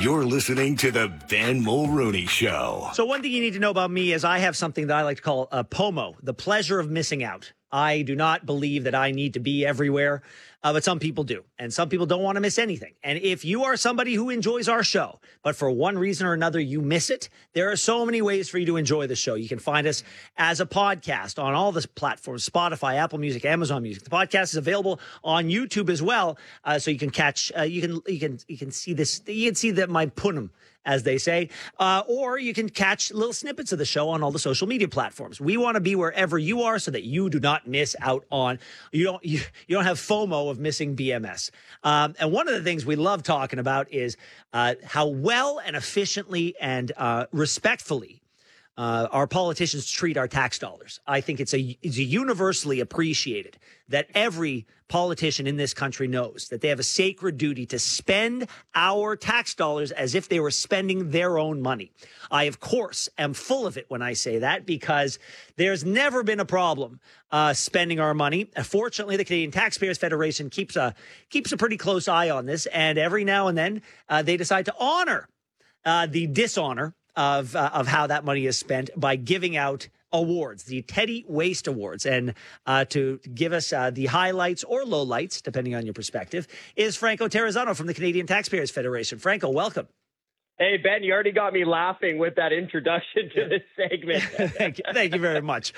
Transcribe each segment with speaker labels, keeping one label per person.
Speaker 1: You're listening to the Ben Mulrooney Show.
Speaker 2: So one thing you need to know about me is I have something that I like to call a POMO, the pleasure of missing out. I do not believe that I need to be everywhere, but some people do. And some people don't want to miss anything. And if you are somebody who enjoys our show, but for one reason or another you miss it, there are so many ways for you to enjoy the show. You can find us as a podcast on all the platforms, Spotify, Apple Music, Amazon Music. The podcast is available on YouTube as well. So you can catch, you can see this, you can see that my punum, as they say, or you can catch little snippets of the show on all the social media platforms. We want to be wherever you are so that you do not miss out on, you don't have FOMO of missing BMS. And one of the things we love talking about is how well and efficiently and respectfully our politicians treat our tax dollars. I think it's a universally appreciated that every politician in this country knows that they have a sacred duty to spend our tax dollars as if they were spending their own money. I, of course, am full of it when I say that because there's never been a problem spending our money. Fortunately, the Canadian Taxpayers Federation keeps a pretty close eye on this, and every now and then they decide to honor the dishonor of how that money is spent by giving out awards, the Teddy Waste Awards. And to give us the highlights or lowlights, depending on your perspective, is Franco Terrazzano from the Canadian Taxpayers Federation. Franco, welcome.
Speaker 3: Hey, Ben, you already got me laughing with that introduction to this segment.
Speaker 2: Thank you very much.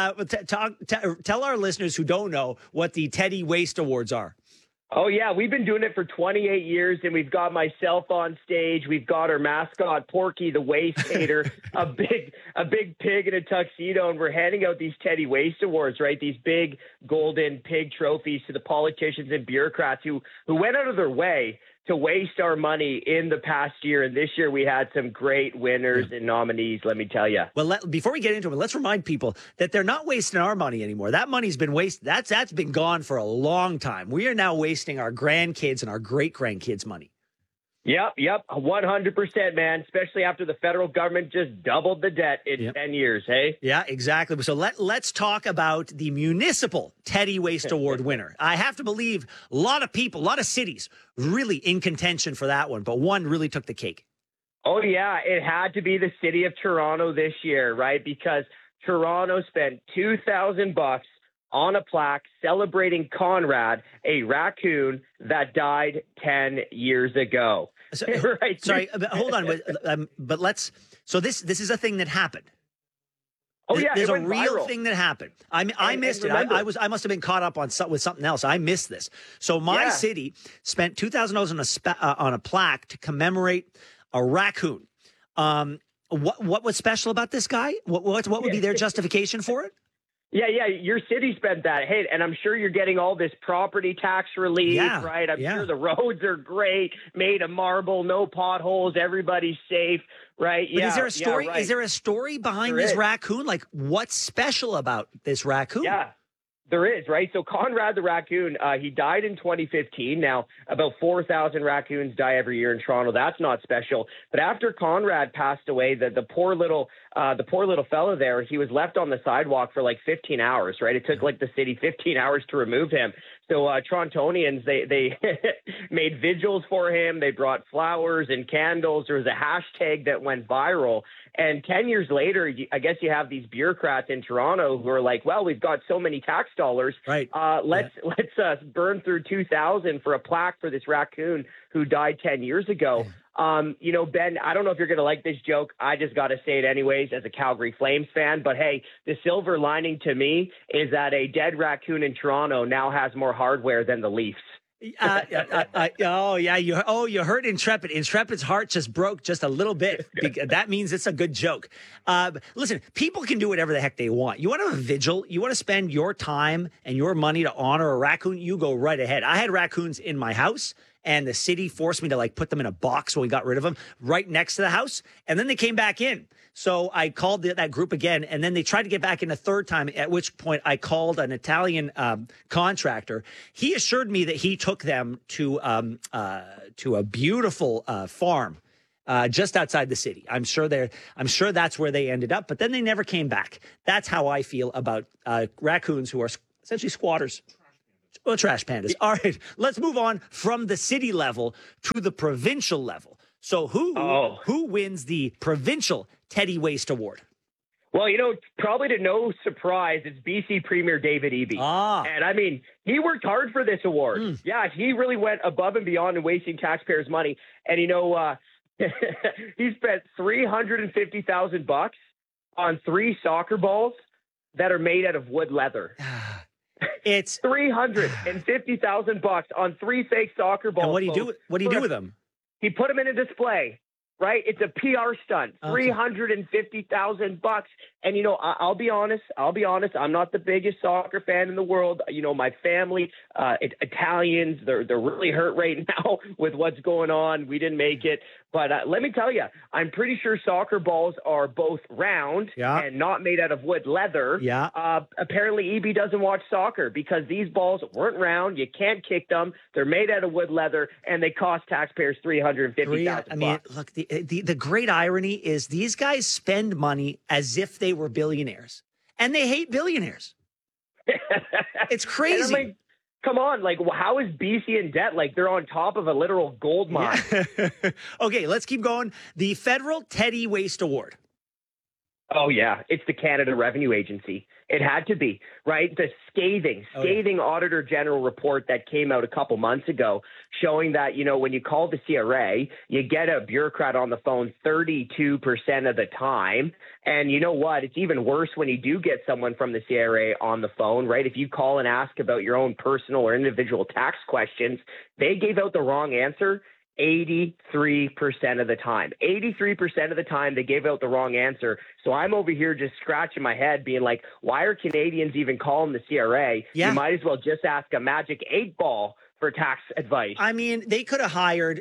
Speaker 2: Tell our listeners who don't know what the Teddy Waste Awards are.
Speaker 3: Oh, yeah. We've been doing it for 28 years, and we've got myself on stage. We've got our mascot, Porky the Waste Hater, a big pig in a tuxedo, and we're handing out these Teddy Waste Awards, right? These big golden pig trophies to the politicians and bureaucrats who went out of their way to waste our money in the past year. And this year we had some great winners and nominees, let me tell you.
Speaker 2: Well, before we get into it, let's remind people that they're not wasting our money anymore. That money's been wasted. That's been gone for a long time. We are now wasting our grandkids and our great-grandkids' money.
Speaker 3: Yep, 100%, man, especially after the federal government just doubled the debt in 10 years, hey?
Speaker 2: Yeah, exactly. So let's talk about the municipal Teddy Waste Award winner. I have to believe a lot of people, a lot of cities really in contention for that one, but one really took the cake.
Speaker 3: Oh, yeah, it had to be the city of Toronto this year, right? Because Toronto spent $2,000 on a plaque celebrating Conrad, a raccoon that died 10 years ago.
Speaker 2: So,
Speaker 3: right.
Speaker 2: Sorry, hold on. But let's. So this is a thing that happened.
Speaker 3: Oh yeah,
Speaker 2: there's
Speaker 3: a
Speaker 2: real
Speaker 3: viral
Speaker 2: thing that happened. I missed it. I must have been caught up on with something else. I missed this. So my city spent $2,000 on a plaque to commemorate a raccoon. What was special about this guy? What would be their justification for it?
Speaker 3: Yeah, your city spent that. Hey, and I'm sure you're getting all this property tax relief, right? I'm sure the roads are great, made of marble, no potholes, everybody's safe, right?
Speaker 2: But is there a story? Is there a story behind this raccoon? Like, what's special about this raccoon?
Speaker 3: Yeah. There is, right? So Conrad the raccoon, he died in 2015. Now, about 4,000 raccoons die every year in Toronto. That's not special. But after Conrad passed away, the poor little fellow there, he was left on the sidewalk for like 15 hours, right? It took like the city 15 hours to remove him. So Torontonians, they made vigils for him. They brought flowers and candles. There was a hashtag that went viral. And 10 years later, I guess you have these bureaucrats in Toronto who are like, well, we've got so many tax dollars.
Speaker 2: Right.
Speaker 3: Let's burn through 2,000 for a plaque for this raccoon who died 10 years ago. Ben, I don't know if you're going to like this joke. I just got to say it anyways as a Calgary Flames fan. But, hey, the silver lining to me is that a dead raccoon in Toronto now has more hardware than the Leafs.
Speaker 2: You heard Intrepid. Intrepid's heart just broke just a little bit. That means it's a good joke. Listen, people can do whatever the heck they want. You want to have a vigil? You want to spend your time and your money to honor a raccoon? You go right ahead. I had raccoons in my house, and the city forced me to put them in a box when we got rid of them right next to the house. And then they came back in. So I called that group again, and then they tried to get back in a third time, at which point I called an Italian contractor. He assured me that he took them to a beautiful farm just outside the city. I'm sure that's where they ended up, but then they never came back. That's how I feel about raccoons who are essentially squatters. Well, trash pandas. All right, let's move on from the city level to the provincial level. So
Speaker 3: Oh.
Speaker 2: who wins the provincial Teddy Waste Award?
Speaker 3: Well, probably to no surprise, it's BC Premier David Eby. And I mean, he worked hard for this award. Yeah, he really went above and beyond in wasting taxpayers' money. And, he spent $350,000 on 3 soccer balls that are made out of wood leather.
Speaker 2: It's
Speaker 3: $350,000 on 3 fake soccer balls.
Speaker 2: And what do you do? What do you do with them?
Speaker 3: He put them in a display. Right? It's a PR stunt. $350,000. And, I'll be honest. I'm not the biggest soccer fan in the world. My family, Italians, they're really hurt right now with what's going on. We didn't make it. But let me tell you, I'm pretty sure soccer balls are both round and not made out of wood leather.
Speaker 2: Yeah.
Speaker 3: Apparently, Eby doesn't watch soccer because these balls weren't round. You can't kick them. They're made out of wood leather, and they cost taxpayers $350,000.
Speaker 2: I mean, look, the great irony is these guys spend money as if they were billionaires, and they hate billionaires. It's crazy.
Speaker 3: And come on, how is BC in debt? They're on top of a literal gold mine.
Speaker 2: Yeah. Okay, let's keep going. The Federal Teddy Waste Award.
Speaker 3: Oh, yeah. It's the Canada Revenue Agency. It had to be, right? The scathing Auditor General report that came out a couple months ago showing that, when you call the CRA, you get a bureaucrat on the phone 32% of the time. And you know what? It's even worse when you do get someone from the CRA on the phone, right? If you call and ask about your own personal or individual tax questions, they gave out the wrong answer 83% of the time. 83% of the time they gave out the wrong answer. So I'm over here just scratching my head being like, why are Canadians even calling the CRA?
Speaker 2: Yeah.
Speaker 3: You might as well just ask a magic 8-ball for tax advice.
Speaker 2: I mean, they could have hired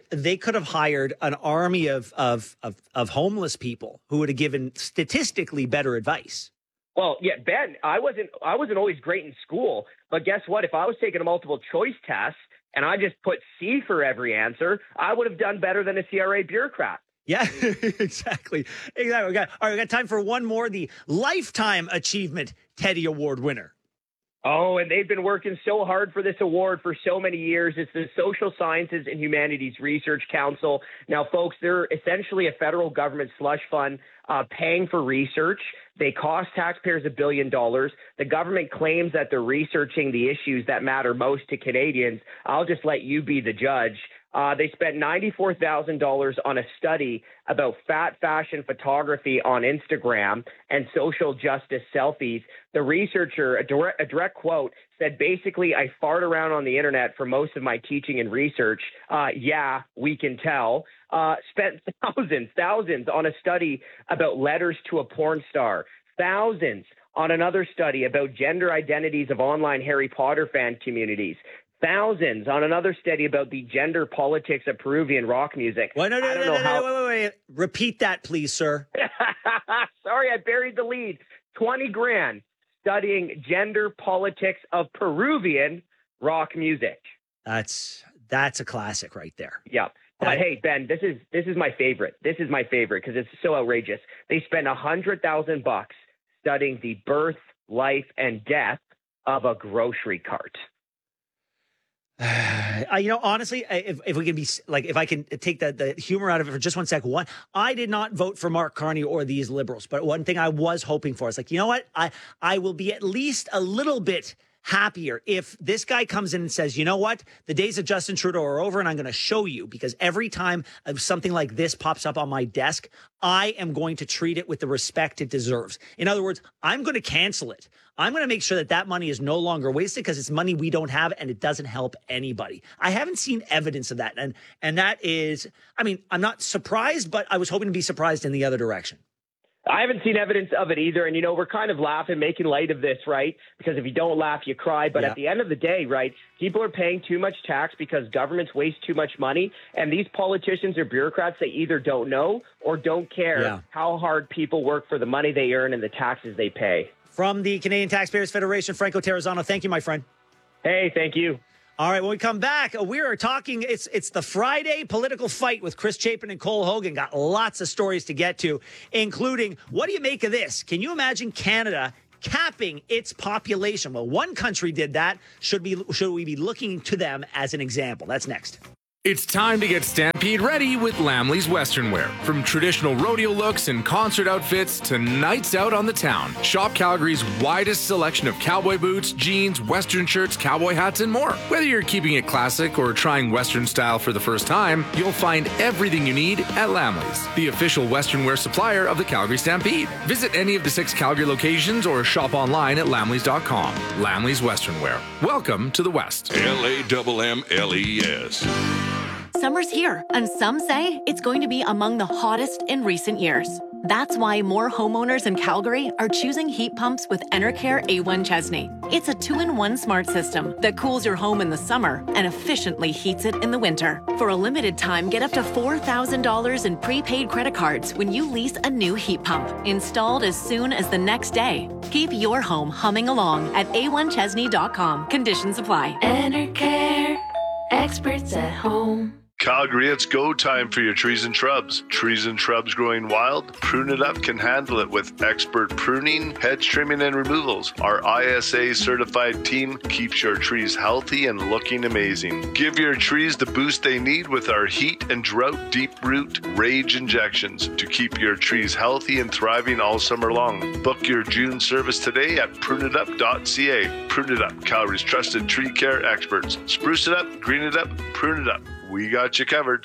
Speaker 2: an army of homeless people who would have given statistically better advice.
Speaker 3: Well, yeah, Ben, I wasn't always great in school, but guess what? If I was taking a multiple choice test and I just put C for every answer, I would have done better than a CRA bureaucrat.
Speaker 2: Yeah, exactly. All right, we got time for one more. The Lifetime Achievement Teddy Award winner.
Speaker 3: Oh, and they've been working so hard for this award for so many years. It's the Social Sciences and Humanities Research Council. Now, folks, they're essentially a federal government slush fund paying for research. They cost taxpayers $1 billion. The government claims that they're researching the issues that matter most to Canadians. I'll just let you be the judge. They spent $94,000 on a study about fat fashion photography on Instagram and social justice selfies. The researcher, a direct quote, said, basically, I fart around on the internet for most of my teaching and research. Yeah, we can tell. Spent thousands on a study about letters to a porn star. Thousands on another study about gender identities of online Harry Potter fan communities. Thousands on another study about the gender politics of Peruvian rock music.
Speaker 2: Wait. Repeat that, please, sir.
Speaker 3: Sorry, I buried the lead. 20 grand studying gender politics of Peruvian rock music.
Speaker 2: That's a classic right there.
Speaker 3: Yeah. But hey, Ben, this is my favorite. This is my favorite because it's so outrageous. They spent $100,000 studying the birth, life, and death of a grocery cart.
Speaker 2: Honestly, if we can be like, if I can take the humor out of it for just 1 second. I did not vote for Mark Carney or these liberals, but one thing I was hoping for is like, you know what? I will be at least a little bit happier if this guy comes in and says, you know what? The days of Justin Trudeau are over and I'm going to show you, because every time something like this pops up on my desk, I am going to treat it with the respect it deserves. In other words, I'm going to cancel it. I'm going to make sure that money is no longer wasted because it's money we don't have and it doesn't help anybody. I haven't seen evidence of that. And that is, I mean, I'm not surprised, but I was hoping to be surprised in the other direction.
Speaker 3: I haven't seen evidence of it either. And, we're kind of laughing, making light of this, right? Because if you don't laugh, you cry. But at the end of the day, right, people are paying too much tax because governments waste too much money. And these politicians or bureaucrats, they either don't know or don't care how hard people work for the money they earn and the taxes they pay.
Speaker 2: From the Canadian Taxpayers Federation, Franco Terrazzano, thank you, my friend.
Speaker 3: Hey, thank you.
Speaker 2: All right, when we come back, we are talking, it's the Friday political fight with Chris Chapin and Cole Hogan. Got lots of stories to get to, including, what do you make of this? Can you imagine Canada capping its population? Well, one country did that. Should we be looking to them as an example? That's next.
Speaker 4: It's time to get Stampede ready with Lamley's Western Wear. From traditional rodeo looks and concert outfits to nights out on the town, shop Calgary's widest selection of cowboy boots, jeans, Western shirts, cowboy hats, and more. Whether you're keeping it classic or trying Western style for the first time, you'll find everything you need at Lamley's, the official Western Wear supplier of the Calgary Stampede. Visit any of the 6 Calgary locations or shop online at lamleys.com. Lamley's Western Wear. Welcome to the West.
Speaker 1: LAMMLES.
Speaker 5: Summer's here, and some say it's going to be among the hottest in recent years. That's why more homeowners in Calgary are choosing heat pumps with Enercare A1 Chesney. It's a 2-in-1 smart system that cools your home in the summer and efficiently heats it in the winter. For a limited time, get up to $4,000 in prepaid credit cards when you lease a new heat pump, installed as soon as the next day. Keep your home humming along at a1chesney.com. Conditions apply.
Speaker 6: Enercare, experts at home.
Speaker 7: Calgary, it's go time for your trees and shrubs. Trees and shrubs growing wild? Prune It Up can handle it with expert pruning, hedge trimming, and removals. Our ISA certified team keeps your trees healthy and looking amazing. Give your trees the boost they need with our heat and drought deep root rage injections to keep your trees healthy and thriving all summer long. Book your June service today at pruneitup.ca. Prune It Up, Calgary's trusted tree care experts. Spruce it up, green it up, prune it up. We got you covered.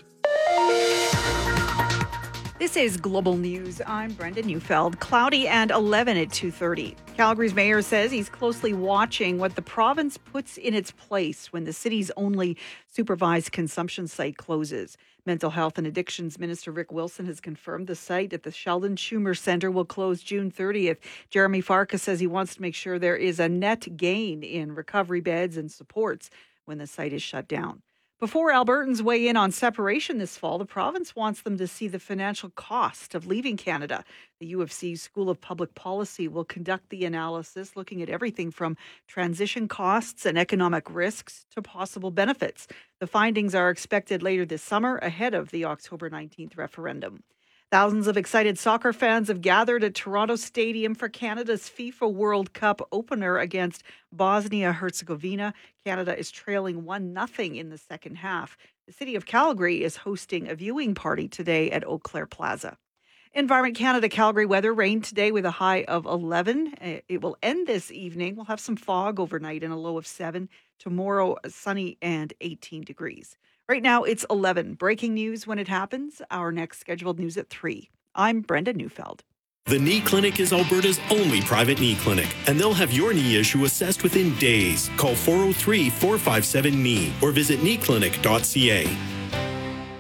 Speaker 8: This is Global News. I'm Brenda Neufeld. Cloudy and 11 at 2:30. Calgary's mayor says he's closely watching what the province puts in its place when the city's only supervised consumption site closes. Mental Health and Addictions Minister Rick Wilson has confirmed the site at the Sheldon Schumer Centre will close June 30th. Jeremy Farkas says he wants to make sure there is a net gain in recovery beds and supports when the site is shut down. Before Albertans weigh in on separation this fall, the province wants them to see the financial cost of leaving Canada. The U of C School of Public Policy will conduct the analysis, looking at everything from transition costs and economic risks to possible benefits. The findings are expected later this summer, ahead of the October 19th referendum. Thousands of excited soccer fans have gathered at Toronto Stadium for Canada's FIFA World Cup opener against Bosnia-Herzegovina. Canada is trailing 1-0 in the second half. The city of Calgary is hosting a viewing party today at Eau Claire Plaza. Environment Canada Calgary weather, rain today with a high of 11. It will end this evening. We'll have some fog overnight and a low of 7. Tomorrow, sunny and 18 degrees. Right now, it's 11. Breaking news when it happens. Our next scheduled news at 3. I'm Brenda Neufeld.
Speaker 9: The Knee Clinic is Alberta's only private knee clinic, and they'll have your knee issue assessed within days. Call 403-457-KNEE or visit kneeclinic.ca.